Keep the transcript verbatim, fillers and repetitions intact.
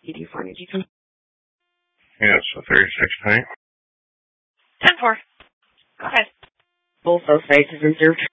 E D four, need you come? Yes, a thirty-six tank. ten four. Go ahead. Both those bases reserved